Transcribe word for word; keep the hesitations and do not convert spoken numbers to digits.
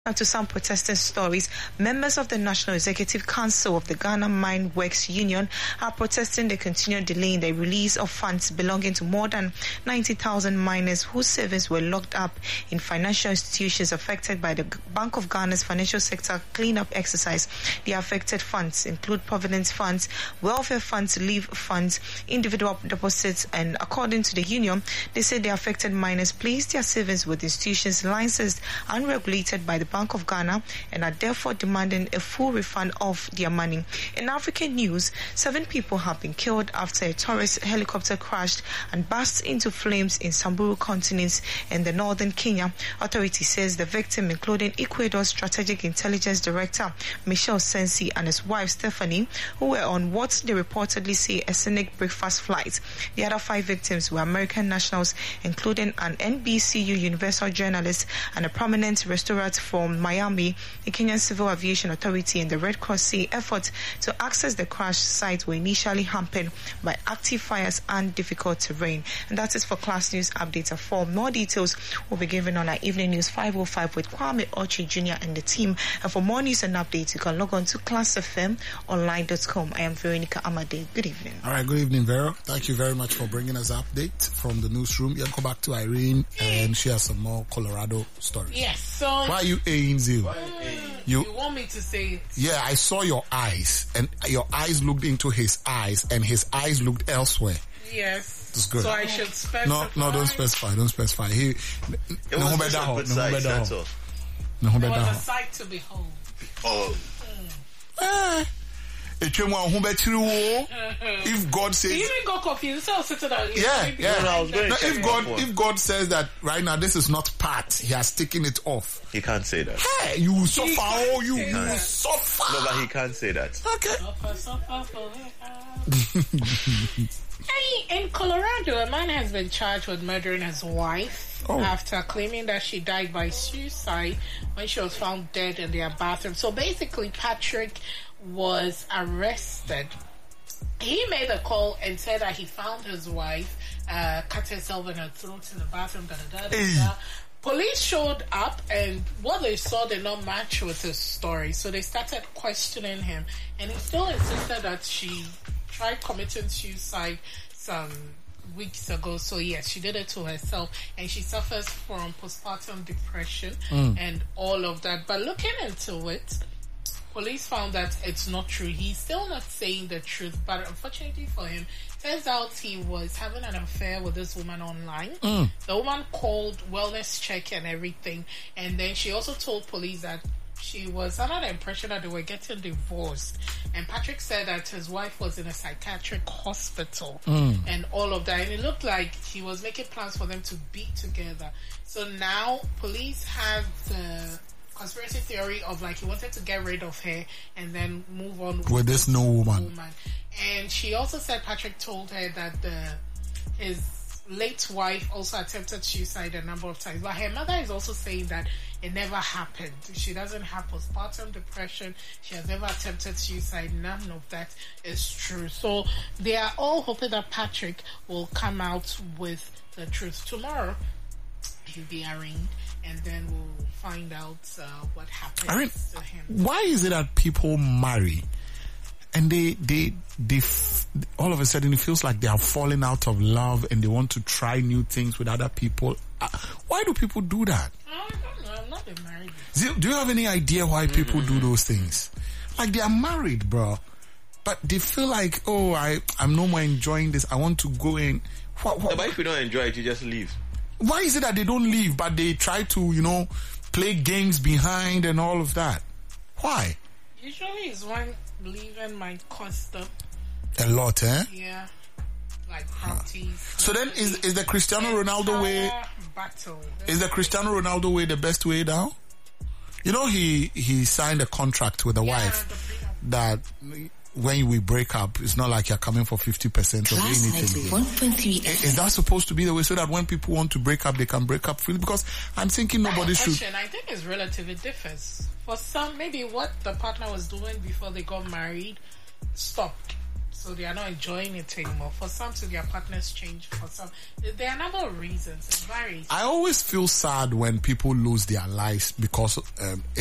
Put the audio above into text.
Now to some protesting stories, members of the National Executive Council of the Ghana Mine Works Union are protesting the continued delay in the release of funds belonging to more than ninety thousand miners whose savings were locked up in financial institutions affected by the Bank of Ghana's financial sector cleanup exercise. The affected funds include providence funds, welfare funds, leave funds, individual deposits, and according to the union, they say the affected miners placed their savings with institutions licensed and regulated by the Bank of Ghana and are therefore demanding a full refund of their money. In African news, seven people have been killed after a tourist helicopter crashed and burst into flames in Samburu continent in the northern Kenya. Authority says the victim, including Ecuador's Strategic Intelligence Director Michel Sensi and his wife Stephanie, who were on what they reportedly say a scenic breakfast flight. The other five victims were American nationals, including an N B C U Universal journalist and a prominent restaurant from Miami. The Kenyan Civil Aviation Authority and the Red Cross say efforts to access the crash site were initially hampered by active fires and difficult terrain. And that is for Class News Update. For more details will be given on our Evening News five oh five with Kwame Ochi Junior and the team. And for more news and updates, you can log on to class f m online dot com. I am Veronica Amade. Good evening. All right, good evening, Vera. Thank you very much for bringing us an update from the newsroom. You'll go back to Irene and share some more Colorado stories. Yes, so... Why are you A N Z? You, you want me to say it? Yeah, I saw your eyes, and your eyes looked into his eyes, and his eyes looked elsewhere. Yes. That's good. So I should specify? No, no, don't specify. Don't specify. He, it was just a good sight, that's all. It was a sight to behold. Oh. Mm. If God says, you even got confused. So sit down. Yeah, yeah. No, no, I was going now, to if God, if God says that right now this is not part, He has taken it off. He can't say that. Hey, you will suffer. Oh, you will suffer. No, but he can't say that. Okay. Suffer, suffer Hey, in Colorado, a man has been charged with murdering his wife oh. after claiming that she died by suicide when she was found dead in their bathroom. So basically, Patrick was arrested. He made a call and said that he found his wife uh, cut herself in her throat in the bathroom. Da, da, da, da, da. Police showed up and what they saw did not match with his story. So they started questioning him, and he still insisted that she tried committing suicide some weeks ago. So yes, she did it to herself, and she suffers from postpartum depression mm. and all of that. But looking into it, police found that it's not true. He's still not saying the truth, but unfortunately for him, turns out he was having an affair with this woman online. Mm. The woman called wellness check and everything, and then she also told police that she was under the impression that they were getting divorced. And Patrick said that his wife was in a psychiatric hospital mm. and all of that. And it looked like he was making plans for them to be together. So now police have the conspiracy theory of like he wanted to get rid of her and then move on with, with this new woman. woman. And she also said Patrick told her that the his late wife also attempted suicide a number of times. But her mother is also saying that it never happened. She doesn't have postpartum depression. She has never attempted suicide. None of that is true. So they are all hoping that Patrick will come out with the truth. Tomorrow he'll be arraigned, and then we'll find out uh, what happens I mean, to him. Why is it that people marry and they, they, they, f- all of a sudden it feels like they are falling out of love and they want to try new things with other people? Uh, why do people do that? I don't know. I'm not been married. Do you have any idea why people mm-hmm. do those things? Like they are married, bro, but they feel like, oh, I, I'm no more enjoying this. I want to go in. What, what, no, but if you don't enjoy it, you just leave. Why is it that they don't leave, but they try to, you know, play games behind and all of that? Why? Usually it's when leaving might cost them a lot, eh? Yeah, like parties. Huh. So then, is is the Cristiano Ronaldo way? Battle. Is the Cristiano Ronaldo way the best way now? You know, he he signed a contract with a yeah, wife that when we break up, it's not like you're coming for fifty percent of anything. Is that supposed to be the way so that when people want to break up, they can break up freely? Because I'm thinking nobody should. I think it's relative. It differs. For some, maybe what the partner was doing before they got married stopped. so they are not enjoying it anymore. For some, to their partners change. For some, there are a number of reasons. It varies. I always feel sad when people lose their lives because um,